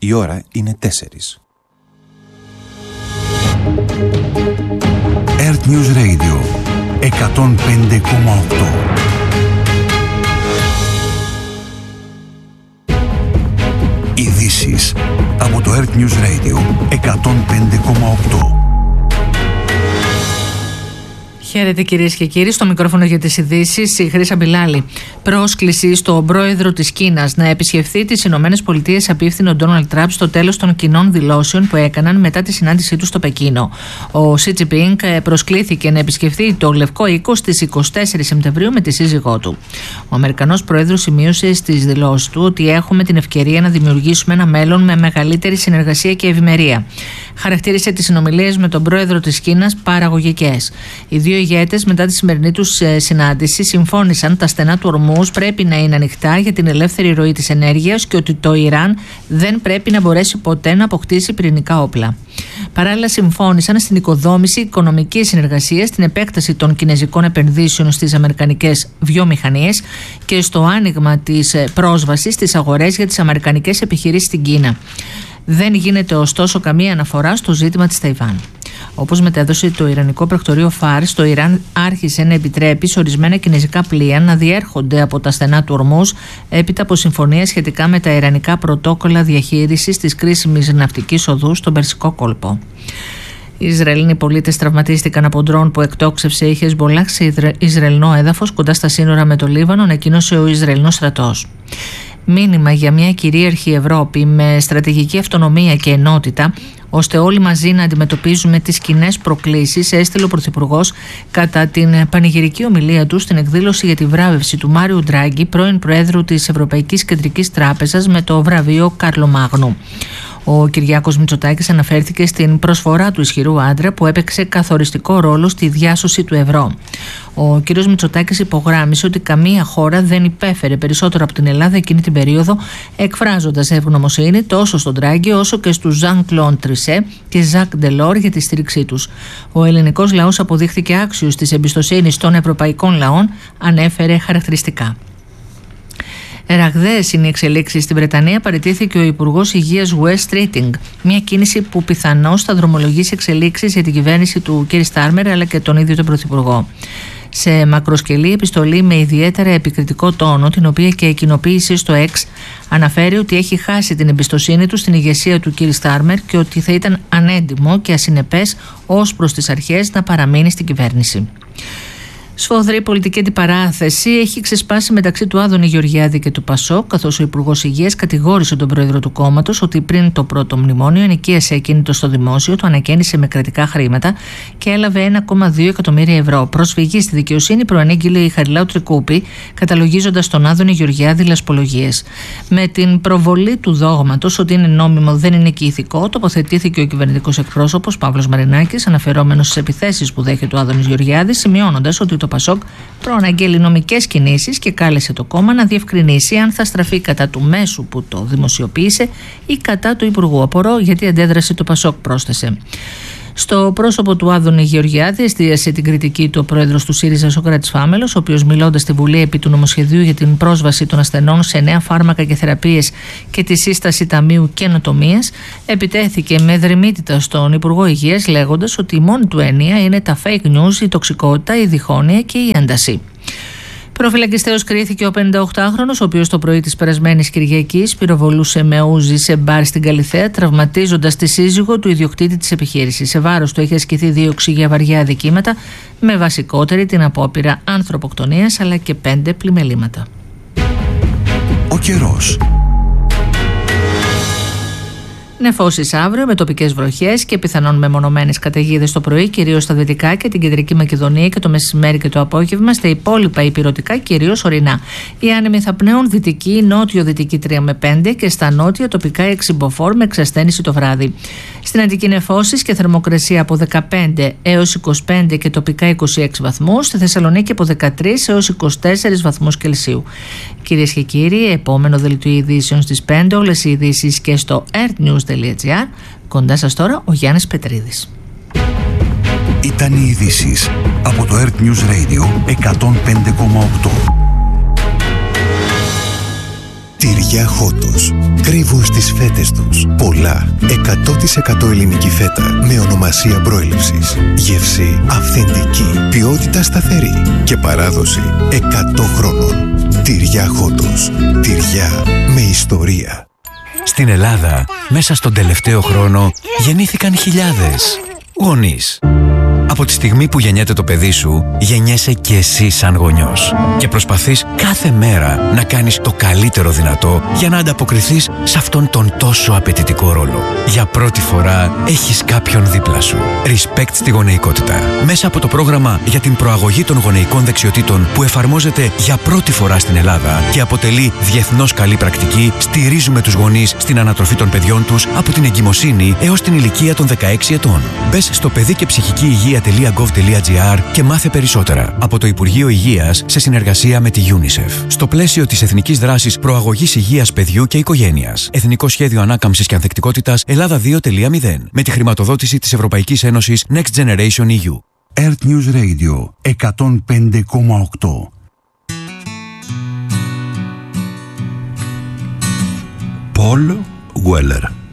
Η ώρα είναι 4. Earth News Radio 105,8. Ειδήσεις από το Earth News Radio 105,8. Χαίρετε κυρίες και κύριοι, στο μικρόφωνο για τις ειδήσεις η Χρύσα Μπιλάλη. Πρόσκληση στον πρόεδρο της Κίνας να επισκεφθεί τις Ηνωμένες Πολιτείες απίφθινε ο Ντόναλντ Τραμπ στο τέλος των κοινών δηλώσεων που έκαναν μετά τη συνάντησή του στο Πεκίνο. Ο Σι Τζινπίνγκ προσκλήθηκε να επισκεφθεί το Λευκό Οίκο στις 24 Σεπτεμβρίου με τη σύζυγό του. Ο Αμερικανός πρόεδρος σημείωσε στις δηλώσεις του ότι έχουμε την ευκαιρία να δημιουργήσουμε ένα μέλλον με μεγαλύτερη συνεργασία και ευημερία. Χαρακτήρισε τις συνομιλίες με τον πρόεδρο της Κίνας παραγωγικές. Οι δύο ηγέτες μετά τη σημερινή τους συνάντηση συμφώνησαν τα στενά του Ορμούζ πρέπει να είναι ανοιχτά για την ελεύθερη ροή της ενέργειας και ότι το Ιράν δεν πρέπει να μπορέσει ποτέ να αποκτήσει πυρηνικά όπλα. Παράλληλα, συμφώνησαν στην οικοδόμηση οικονομικής συνεργασίας, στην επέκταση των κινεζικών επενδύσεων στις αμερικανικές βιομηχανίες και στο άνοιγμα της πρόσβασης στις αγορές για τις αμερικανικές επιχειρήσεις στην Κίνα. Δεν γίνεται ωστόσο καμία αναφορά στο ζήτημα της Ταϊβάν. Όπως μετέδωσε το Ιρανικό πρακτορείο Φάρς, το Ιράν άρχισε να επιτρέπει σε ορισμένα κινεζικά πλοία να διέρχονται από τα στενά του Ορμούζ έπειτα από συμφωνία σχετικά με τα ιρανικά πρωτόκολλα διαχείρισης της κρίσιμης ναυτικής οδού στον Περσικό κόλπο. Οι Ισραηλινοί πολίτες τραυματίστηκαν από ντρόν που εκτόξευσε η Χεσμπολάχ σε Ισραηλινό έδαφος κοντά στα σύνορα με το Λίβανο, ανακοίνωσε ο Ισραηλινός στρατός. Μήνυμα για μια κυρίαρχη Ευρώπη με στρατηγική αυτονομία και ενότητα, ώστε όλοι μαζί να αντιμετωπίζουμε τις κοινές προκλήσεις, έστειλε ο Πρωθυπουργός κατά την πανηγυρική ομιλία του στην εκδήλωση για τη βράβευση του Μάριου Ντράγκη, πρώην Προέδρου της Ευρωπαϊκής Κεντρικής Τράπεζας, με το βραβείο Καρλομάγνου. Ο Κυριάκος Μητσοτάκης αναφέρθηκε στην προσφορά του ισχυρού άντρα που έπαιξε καθοριστικό ρόλο στη διάσωση του ευρώ. Ο κ. Μητσοτάκης υπογράμμισε ότι καμία χώρα δεν υπέφερε περισσότερο από την Ελλάδα εκείνη την περίοδο, εκφράζοντας ευγνωμοσύνη τόσο στον Ντράγκη όσο και στους Ζαν Κλοντ Τρισέ και Ζακ Ντελόρ για τη στήριξή τους. Ο ελληνικός λαός αποδείχθηκε άξιος της εμπιστοσύνης των ευρωπαϊκών λαών, ανέφερε χαρακτηριστικά. Ραγδαίες είναι οι εξελίξεις στην Βρετανία, παραιτήθηκε ο Υπουργός Υγείας Wes Streeting. Μια κίνηση που πιθανώς θα δρομολογήσει εξελίξεις για την κυβέρνηση του κ. Στάρμερ αλλά και τον ίδιο τον Πρωθυπουργό. Σε μακροσκελή επιστολή με ιδιαίτερα επικριτικό τόνο, την οποία και κοινοποίησε στο X, αναφέρει ότι έχει χάσει την εμπιστοσύνη του στην ηγεσία του κ. Στάρμερ και ότι θα ήταν ανέντιμο και ασυνεπές ως προς τις αρχές να παραμείνει στην κυβέρνηση. Σφοδρή πολιτική αντιπαράθεση έχει ξεσπάσει μεταξύ του Άδωνη Γεωργιάδη και του Πασόκ, καθώς ο Υπουργός Υγείας κατηγόρησε τον πρόεδρο του κόμματος ότι πριν το πρώτο μνημόνιο ενοικίασε ακίνητο στο δημόσιο, το ανακαίνισε με κρατικά χρήματα και έλαβε 1,2 εκατομμύρια ευρώ. Προσφυγή στη δικαιοσύνη προανήγγειλε η Χαριλάου Τρικούπη, καταλογίζοντας τον Άδωνη Γεωργιάδη λασπολογίες. Με την προβολή του δόγματος ότι είναι νόμιμο, δεν είναι και ηθικό, τοποθετήθηκε ο κυβερνητικός εκπρόσωπος Παύλος Μαρινάκης, αναφερόμενος στις επιθέσεις που δέχεται ο Άδωνης Γεωργιάδης, σημειώνοντας ότι το Πασόκ προαναγγέλει νομικές κινήσεις και κάλεσε το κόμμα να διευκρινίσει αν θα στραφεί κατά του μέσου που το δημοσιοποίησε ή κατά του Υπουργού. Απορώ γιατί αντέδρασε το Πασόκ, πρόσθεσε. Στο πρόσωπο του Άδωνη Γεωργιάδη εστίασε την κριτική του ο πρόεδρος του ΣΥΡΙΖΑ Σωκράτης Φάμελος, ο οποίος μιλώντας στη Βουλή επί του νομοσχεδίου για την πρόσβαση των ασθενών σε νέα φάρμακα και θεραπείες και τη σύσταση Ταμείου Καινοτομίας, επιτέθηκε με δρυμύτητα στον Υπουργό Υγείας, λέγοντας ότι η μόνη του έννοια είναι τα fake news, η τοξικότητα, η διχόνοια και η ένταση. Προφυλακιστέως κρίθηκε ο 58χρονος, ο οποίος το πρωί της περασμένης Κυριακής πυροβολούσε με ούζι σε μπαρ στην Καλιθέα, τραυματίζοντας τη σύζυγο του ιδιοκτήτη της επιχείρησης. Σε βάρος του έχει ασκηθεί δίωξη για βαριά αδικήματα, με βασικότερη την απόπειρα ανθρωποκτονίας αλλά και 5 πλημελήματα. Ο καιρός. Νεφώσεις αύριο με τοπικές βροχές και πιθανόν μεμονωμένες καταιγίδες το πρωί, κυρίως στα δυτικά και την κεντρική Μακεδονία και το μεσημέρι και το απόγευμα. Στα υπόλοιπα ηπειρωτικά, κυρίως ορεινά. Οι άνεμοι θα πνέουν δυτική, νότιο-δυτική 3 με 5 και στα νότια τοπικά 6 μποφόρ με εξασθένηση το βράδυ. Στην Αττική νεφώσεις και θερμοκρασία από 15 έως 25 και τοπικά 26 βαθμούς. Στη Θεσσαλονίκη από 13 έως 24 βαθμούς Κελσίου. Κυρίες και κύριοι, επόμενο δελτίο ειδήσεων στις 5. Όλες οι ειδήσεις και στο earthnews.gr. Κοντά σας τώρα ο Γιάννης Πετρίδης. Ήταν οι ειδήσεις από το Earth News Radio 105,8. Τυριά Χότος. Κρύβουν στις φέτες τους πολλά 100% ελληνική φέτα με ονομασία προέλευσης. Γεύση αυθεντική, ποιότητα σταθερή και παράδοση 100 χρόνων. Τυριά Χότος. Τυριά με ιστορία. Στην Ελλάδα, μέσα στον τελευταίο χρόνο, γεννήθηκαν χιλιάδες γονείς. Από τη στιγμή που γεννιέται το παιδί σου, γεννιέσαι και εσύ σαν γονιός. Και προσπαθείς κάθε μέρα να κάνεις το καλύτερο δυνατό για να ανταποκριθείς σε αυτόν τον τόσο απαιτητικό ρόλο. Για πρώτη φορά έχεις κάποιον δίπλα σου. Respect στη γονεϊκότητα. Μέσα από το πρόγραμμα για την προαγωγή των γονεϊκών δεξιοτήτων που εφαρμόζεται για πρώτη φορά στην Ελλάδα και αποτελεί διεθνώς καλή πρακτική, στηρίζουμε τους γονείς στην ανατροφή των παιδιών τους από την εγκυμοσύνη έως την ηλικία των 16 ετών. Μπες στο παιδί και ψυχική υγεία.gov.gr και μάθε περισσότερα από το Υπουργείο Υγείας σε συνεργασία με τη UNICEF. Στο πλαίσιο της Εθνικής Δράσης Προαγωγής Υγείας Παιδιού και Οικογένειας. Εθνικό Σχέδιο Ανάκαμψης και Ανθεκτικότητας Ελλάδα 2.0 με τη χρηματοδότηση της Ευρωπαϊκής Ένωσης Next Generation EU. Earth News Radio 105,8. Paul Weller.